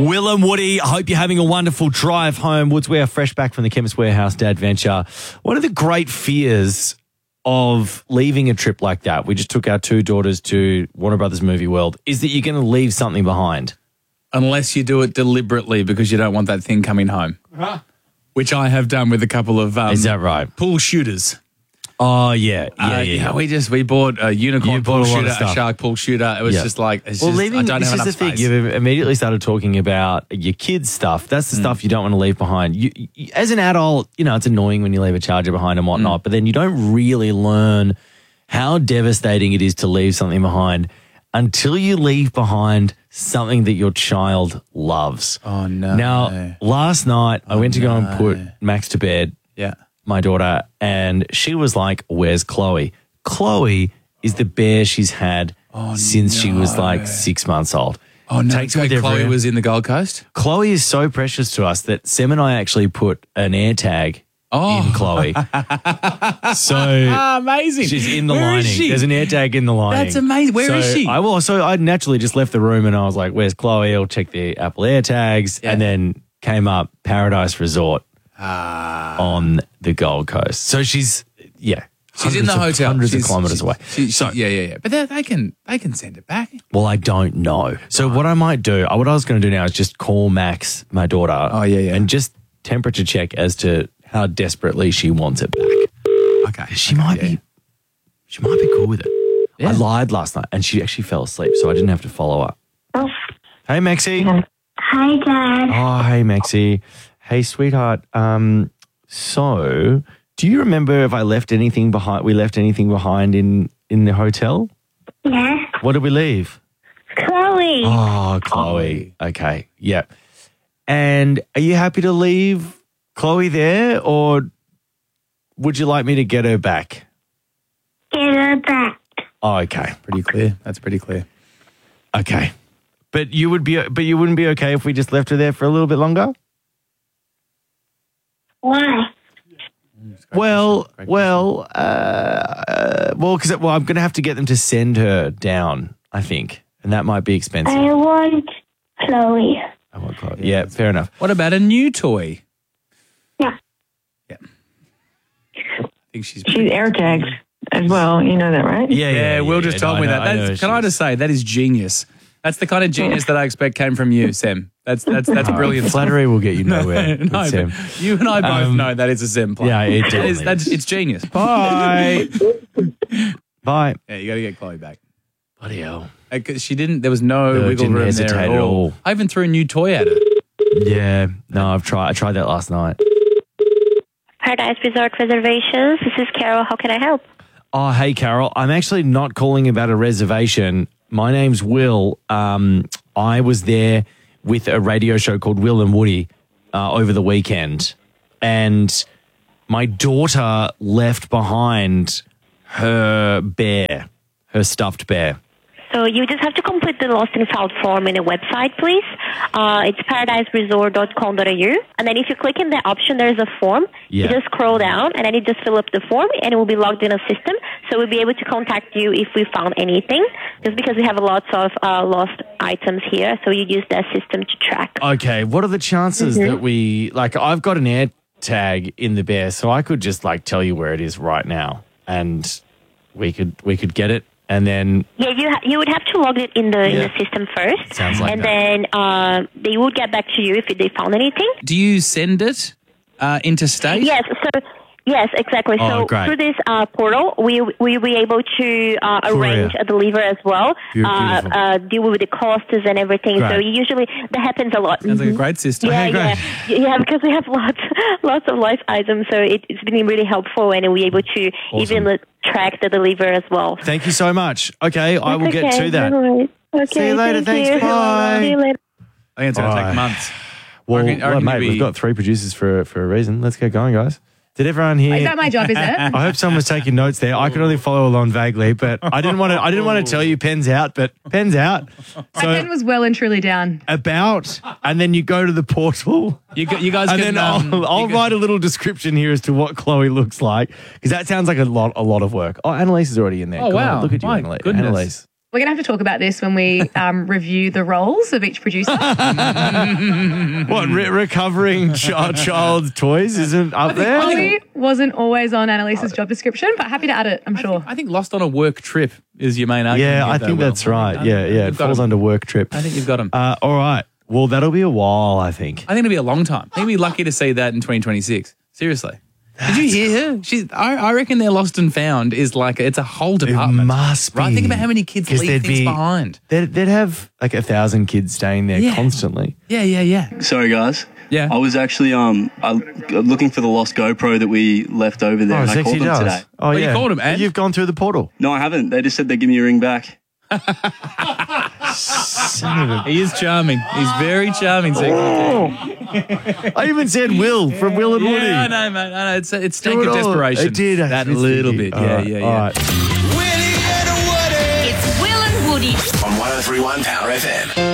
Will and Woody, I hope you're having a wonderful drive home. Woods, we are fresh back from the Chemist Warehouse Dad Venture. One of the great fears of leaving a trip like that, we just took our two daughters to Warner Brothers Movie World, is that you're going to leave something behind. Unless you do it deliberately because you don't want that thing coming home, which I have done with a couple of Is that right? pool shooters. Oh, yeah. We bought a unicorn You bought pool a lot of shooter, a stuff. shark pool shooter. It was just like, I don't have enough the thing. space. You've immediately started talking about your kids' stuff. That's the stuff you don't want to leave behind. You, as an adult, it's annoying when you leave a charger behind and whatnot, but then you don't really learn how devastating it is to leave something behind until you leave behind something that your child loves. Oh, no. Now, last night, I went to go and put Max to bed. Yeah. My daughter, and she was like, where's Chloe? Chloe is the bear she's had since she was like 6 months old. Oh, no. Takes her with Chloe everywhere. was in the Gold Coast? Chloe is so precious to us that Sam and I actually put an air tag in Chloe. So Amazing. she's in the Where lining. is she? There's an air tag in the lining. That's amazing. Where is she? I naturally just left the room and I was like, where's Chloe? I'll check the Apple air tags. Yeah. And then came up Paradise Resort on the Gold Coast. So she's in the hotel. Hundreds of kilometres away. Yeah. But they can send it back. Well, I don't know. So what I might do, what I was going to do now is just call Max, my daughter, and just temperature check as to how desperately she wants it back. Okay. She might be cool with it. Yeah. I lied last night and she actually fell asleep, so I didn't have to follow up. Oh. Hey, Maxie. Hi, Dad. Oh, hey, Maxie. Hey, sweetheart. So do you remember if we left anything behind in the hotel? Yeah. What did we leave? Chloe. Oh, Chloe. Okay. Yeah. And are you happy to leave Chloe there, or would you like me to get her back? Get her back. Oh, okay. Pretty clear. That's pretty clear. Okay. But you wouldn't be okay if we just left her there for a little bit longer? Why? Well, I'm going to have to get them to send her down, I think, and that might be expensive. I want Chloe. I want Chloe. Yeah, fair enough. What about a new toy? Yeah. Yeah. I think she's air tagged as well. You know that, right? Yeah, Will just told me no, that. Can I just say, that is genius. That's the kind of genius that I expect came from you, Sam. That's brilliant. Flattery will get you nowhere with No, Sam. but you and I both know that is a Sam play. Yeah, it definitely is. It's genius. Bye. Bye. Yeah, you got to get Chloe back. Bloody hell. She didn't. There was no wiggle didn't room hesitate there at all. I even threw a new toy at her. Yeah. No, I tried that last night. Paradise Resort Reservations. This is Carol. How can I help? Oh, hey, Carol. I'm actually not calling about a reservation. My name's Will. I was there with a radio show called Will and Woody over the weekend, and my daughter left behind her bear, her stuffed bear. So you just have to complete the lost and found form in a website, please. It's paradiseresort.com.au. And then if you click in the option, there's a form. Yeah. You just scroll down and then you just fill up the form and it will be logged in a system. So we'll be able to contact you if we found anything, just because we have lots of lost items here. So you use that system to track. Okay, what are the chances that I've got an air tag in the bear, so I could just tell you where it is right now, and we could get it. And then you would have to log it in the system first. Sounds like and that. then they would get back to you if they found anything. Do you send it interstate? Yes, exactly. Oh, So great. through this portal, we'll be able to arrange a deliver as well, Beautiful. deal with the costs and everything. Great. So usually that happens a lot. Sounds like a great system. Yeah, because we have lots of life items, so it's been really helpful, and we're able to even track the deliver as well. Thank you so much. Okay, I will get to that. No worries. Okay, See you later. thank Thanks. you. Bye. See you later. I think it's going to Bye. take months. Well, I reckon mate, we've got 3 producers for a reason. Let's get going, guys. Did everyone hear? Is that my job, is it? I hope someone was taking notes there. I could only follow along vaguely, but I didn't want to tell you pen's out, but pen's out. My pen was well and truly down. And then you go to the portal. You guys And can... then I'll write a little description here as to what Chloe looks like, because that sounds like a lot of work. Oh, Annalise is already in there. Oh, Go on, wow. look at you, My Annalise. goodness. Annalise. We're going to have to talk about this when we review the roles of each producer. What, recovering child toys isn't up there? Ollie wasn't always on Annalise's job description, but happy to add it, I'm sure. I think lost on a work trip is your main argument. Yeah, I think that's right. Yeah. It falls under work trip. I think you've got him. All right. Well, that'll be a while, I think. I think it'll be a long time. I think we'll be lucky to see that in 2026. Seriously. Did you hear her? I reckon their Lost and Found is like, it's a whole department. It must be. Right? Think about how many kids leave things behind. They'd have like 1,000 kids staying there constantly. Yeah. Sorry, guys. Yeah. I was actually looking for the lost GoPro that we left over there, and I called them today. Oh, yeah. You called them, and? You've gone through the portal. No, I haven't. They just said they'd give me a ring back. He is charming. He's very charming. I even said Will from Will and Woody. Yeah, I know, mate. I know. It's a stake of desperation. It did. That little bit. All Yeah. All right. Willie and Woody. It's Will and Woody On 103.1 Power FM.